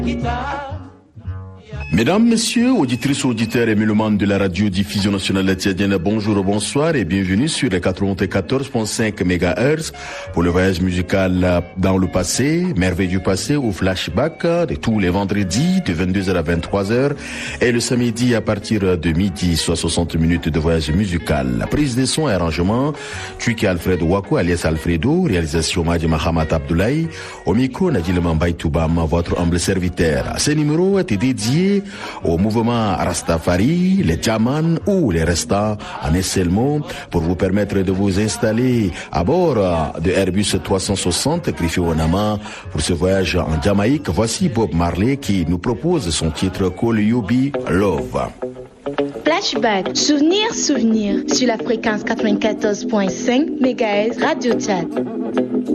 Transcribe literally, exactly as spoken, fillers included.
Mesdames, Messieurs, auditrices, auditeurs et mélomanes de la radio-diffusion nationale tchadienne, bonjour, bonsoir et bienvenue sur les quatre-vingt-quatorze virgule cinq mégahertz pour le voyage musical dans le passé, merveille du passé ou flashback de tous les vendredis de vingt-deux heures à vingt-trois heures et le samedi à partir de midi, soit soixante minutes de voyage musical. La prise de son et arrangement, Tuiki Alfred Wako alias Alfredo, réalisation Madi Mahamat Abdoulaye, au micro Nadil Mambay Toubam, votre humble serviteur. Ce numéro était dédié au mouvement Rastafari, les Djaman ou les restants en un seul mot pour vous permettre de vous installer à bord de Airbus trois cent soixante Griffith Onama pour ce voyage en Jamaïque. Voici Bob Marley qui nous propose son titre Call You Be Love. Flashback, souvenir, souvenir sur la fréquence quatre-vingt-quatorze virgule cinq mégahertz Radio Tchad.